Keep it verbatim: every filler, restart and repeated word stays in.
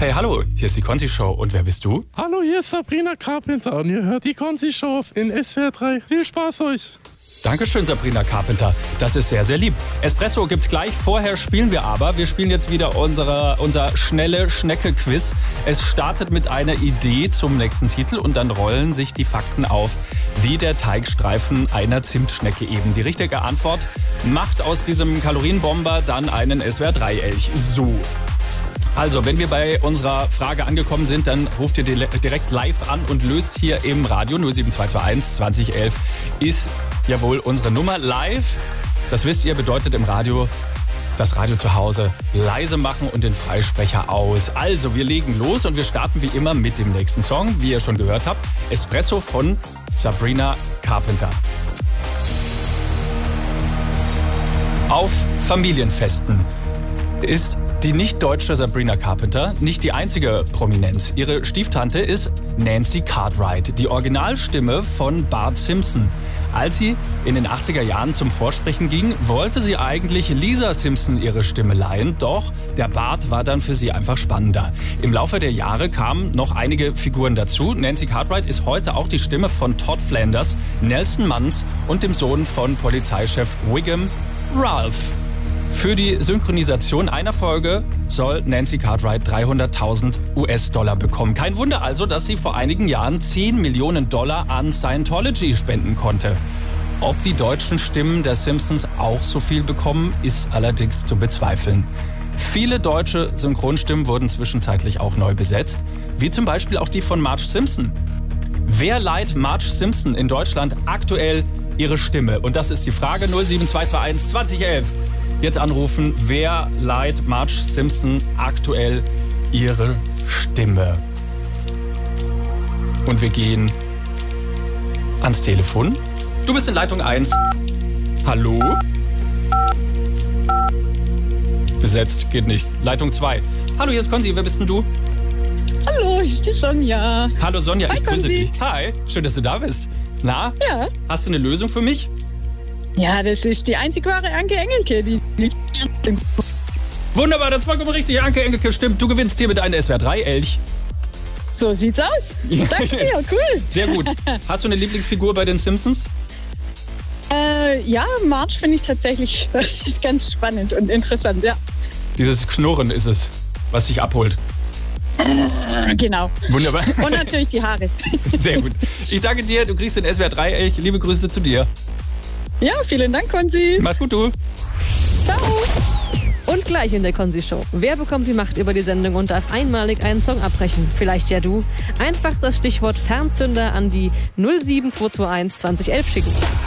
Hey, hallo, hier ist die Konzi Show. Und wer bist du? Hallo, hier ist Sabrina Carpenter und ihr hört die Konzi Show in S W R drei. Viel Spaß euch! Dankeschön, Sabrina Carpenter. Das ist sehr, sehr lieb. Espresso gibt's gleich. Vorher spielen wir aber. Wir spielen jetzt wieder unsere, unser schnelle Schnecke-Quiz. Es startet mit einer Idee zum nächsten Titel und dann rollen sich die Fakten auf, wie der Teigstreifen einer Zimtschnecke eben. Die richtige Antwort macht aus diesem Kalorienbomber dann einen S W R drei Elch. So. Also, wenn wir bei unserer Frage angekommen sind, dann ruft ihr direkt live an und löst hier im Radio null sieben zwei zwei eins zwanzig elf ist jawohl unsere Nummer live. Das wisst ihr, bedeutet im Radio das Radio zu Hause leise machen und den Freisprecher aus. Also, wir legen los und wir starten wie immer mit dem nächsten Song, wie ihr schon gehört habt. Espresso von Sabrina Carpenter. Auf Familienfesten ist die nicht-deutsche Sabrina Carpenter nicht die einzige Prominenz. Ihre Stieftante ist Nancy Cartwright, die Originalstimme von Bart Simpson. Als sie in den achtziger Jahren zum Vorsprechen ging, wollte sie eigentlich Lisa Simpson ihre Stimme leihen, doch der Bart war dann für sie einfach spannender. Im Laufe der Jahre kamen noch einige Figuren dazu. Nancy Cartwright ist heute auch die Stimme von Todd Flanders, Nelson Muntz und dem Sohn von Polizeichef Wiggum, Ralph. Für die Synchronisation einer Folge soll Nancy Cartwright dreihunderttausend U S-Dollar bekommen. Kein Wunder also, dass sie vor einigen Jahren zehn Millionen Dollar an Scientology spenden konnte. Ob die deutschen Stimmen der Simpsons auch so viel bekommen, ist allerdings zu bezweifeln. Viele deutsche Synchronstimmen wurden zwischenzeitlich auch neu besetzt, wie zum Beispiel auch die von Marge Simpson. Wer leiht Marge Simpson in Deutschland aktuell ihre Stimme? Und das ist die Frage null sieben zwei zwei eins zwanzig elf. Jetzt anrufen, wer leiht Marge Simpson aktuell ihre Stimme? Und wir gehen ans Telefon. Du bist in Leitung eins. Hallo? Besetzt, geht nicht. Leitung zwei. Hallo, hier ist Konzi, wer bist denn du? Hallo, hier ist die Sonja. Hallo Sonja, Hi, ich grüße Konzi. dich. Hi, schön, dass du da bist. Na, Ja. hast du eine Lösung für mich? Ja, das ist die einzig wahre Anke Engelke, die liegt. Wunderbar, das ist vollkommen richtig. Anke Engelke, stimmt. Du gewinnst hier mit einem S W R drei Elch. So sieht's aus. Danke dir, cool. Sehr gut. Hast du eine Lieblingsfigur bei den Simpsons? Äh, ja, Marge finde ich tatsächlich ganz spannend und interessant, ja. Dieses Knurren ist es, was dich abholt. Genau. Wunderbar. Und natürlich die Haare. Sehr gut. Ich danke dir, du kriegst den S W R drei Elch. Liebe Grüße zu dir. Ja, vielen Dank, Konzi. Mach's gut, du. Ciao. Und gleich in der Konzi Show. Wer bekommt die Macht über die Sendung und darf einmalig einen Song abbrechen? Vielleicht ja du. Einfach das Stichwort Fernzünder an die null sieben zwei zwei eins zwanzig elf schicken.